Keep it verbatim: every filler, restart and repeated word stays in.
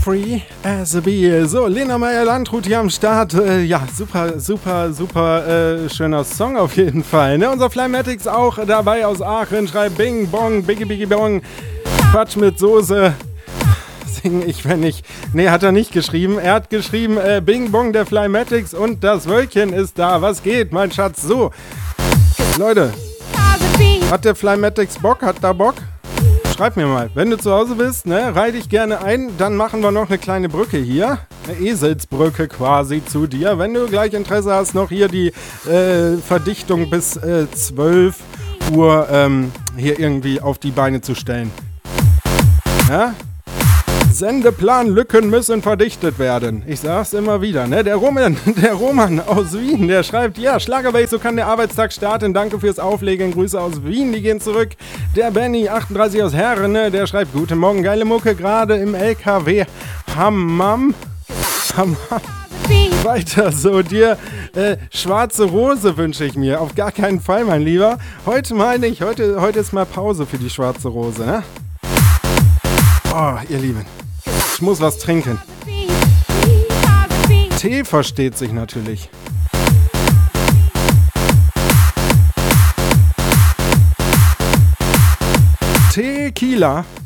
Free as a bee. So, Lena Meyer-Landrut hier am Start. Äh, ja, super, super, super äh, schöner Song auf jeden Fall. Ne? Unser Flymatics auch dabei aus Aachen. Schreibt Bing Bong, Biggie Biggie Bong. Quatsch mit Soße. Sing ich, wenn ich... Ne, hat er nicht geschrieben. Er hat geschrieben, äh, Bing Bong, der Flymatics und das Wölkchen ist da. Was geht, mein Schatz? So, Leute, hat der Flymatics Bock? Hat da Bock? Schreib mir mal, wenn du zu Hause bist, ne, reih dich gerne ein, dann machen wir noch eine kleine Brücke hier, eine Eselsbrücke quasi zu dir. Wenn du gleich Interesse hast, noch hier die äh, Verdichtung bis äh, zwölf Uhr ähm, hier irgendwie auf die Beine zu stellen. Ja? Sendeplanlücken müssen verdichtet werden. Ich sag's immer wieder, ne? Der Roman, der Roman aus Wien, der schreibt, ja, Schlagerwelt, so kann der Arbeitstag starten. Danke fürs Auflegen. Grüße aus Wien, die gehen zurück. Der Benny, achtunddreißig aus Herren, ne? Der schreibt, guten Morgen, geile Mucke, gerade im L K W. Hammam. Hammam. Weiter so, dir äh, schwarze Rose wünsche ich mir. Auf gar keinen Fall, mein Lieber. Heute meine ich, heute, heute ist mal Pause für die schwarze Rose, ne? Oh, ihr Lieben. Ich muss was trinken. Tee versteht sich natürlich. Tequila.